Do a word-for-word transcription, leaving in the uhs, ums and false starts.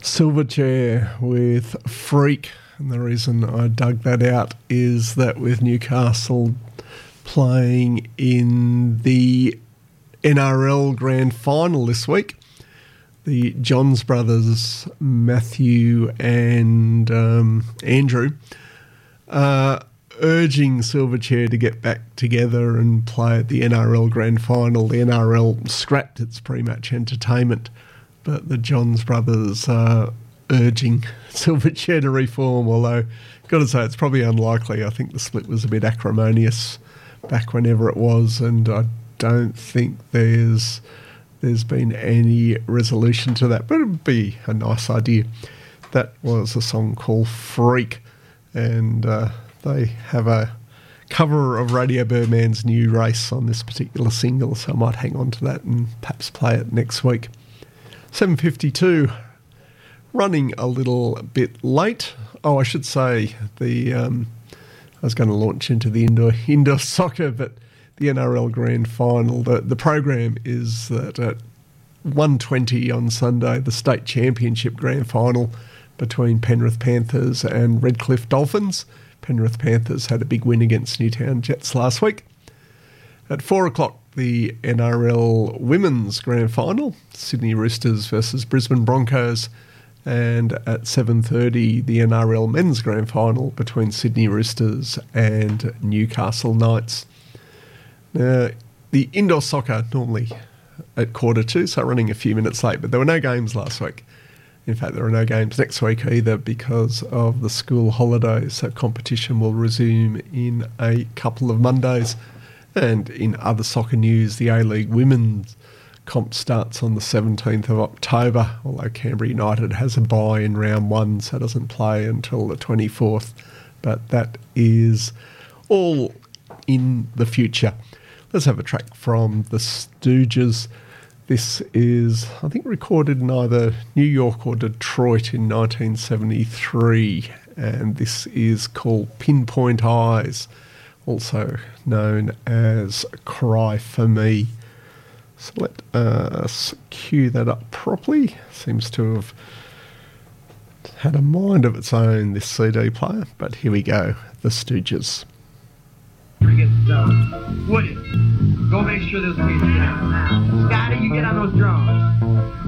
Silverchair with Freak, and the reason I dug that out is that with Newcastle playing in the N R L Grand Final this week, the Johns brothers, Matthew and um, Andrew, are urging Silverchair to get back together and play at the N R L Grand Final. The N R L scrapped its pre-match entertainment, but the Johns brothers are urging Silverchair to reform, although, got to say, it's probably unlikely. I think the split was a bit acrimonious back whenever it was, and I don't think there's there's been any resolution to that, but it would be a nice idea. That was a song called Freak, and uh, they have a cover of Radio Birdman's New Race on this particular single, so I might hang on to that and perhaps play it next week. seven fifty-two, running a little bit late. Oh, I should say, the um, I was going to launch into the indoor indoor soccer, but the N R L Grand Final, the, the program is that at one twenty on Sunday, the State Championship Grand Final between Penrith Panthers and Redcliffe Dolphins. Penrith Panthers had a big win against Newtown Jets last week. At four o'clock, the N R L Women's Grand Final, Sydney Roosters versus Brisbane Broncos. And at seven thirty, the N R L Men's Grand Final between Sydney Roosters and Newcastle Knights. Now, the indoor soccer normally at quarter two, so running a few minutes late, but there were no games last week. In fact, there are no games next week either because of the school holidays, so competition will resume in a couple of Mondays. And in other soccer news, the A-League Women's comp starts on the seventeenth of October, although Canberra United has a bye in round one, so it doesn't play until the twenty-fourth. But that is all in the future. Let's have a track from the Stooges. This is, I think, recorded in either New York or Detroit in nineteen seventy-three, and this is called Pinpoint Eyes, also known as Cry For Me. So let us cue that up properly. Seems to have had a mind of its own, this C D player, but here we go, the Stooges. Get started. Woody, go make sure those kids get out now. Scotty, you get on those drums.